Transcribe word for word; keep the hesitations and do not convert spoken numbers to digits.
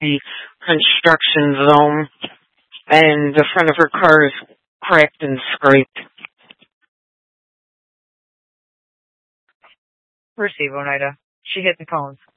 the construction zone, and the front of her car is cracked and scraped. Receive, Oneida. She hit the cones.